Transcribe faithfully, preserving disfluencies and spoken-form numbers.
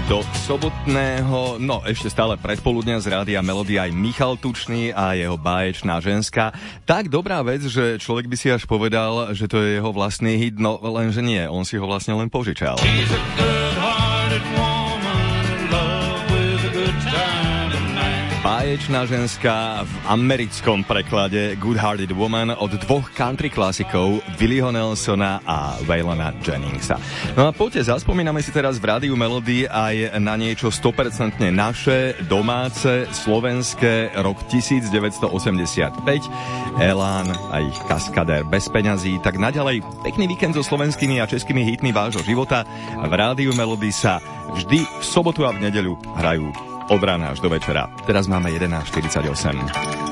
do sobotného, no ešte stále predpoludnia z Rádia Melody aj Michal Tučný a jeho Báječná ženská. Tak dobrá vec, že človek by si až povedal, že to je jeho vlastný hit, no lenže nie, on si ho vlastne len požičal. Báječná ženská v americkom preklade Good Hearted Woman od dvoch country klasikov Willyho Nelsona a Waylona Jenningsa. No a poďte, zaspomíname si teraz v Rádiu Melody aj na niečo sto percent naše, domáce, slovenské, rok devätnásťstoosemdesiatpäť, Elán a ich Kaskadér bez peňazí. Tak naďalej pekný víkend so slovenskými a českými hitmi vášho života. V Rádiu Melody sa vždy v sobotu a v nedeľu hrajú od rána až do večera. Teraz máme jedenásť štyridsaťosem.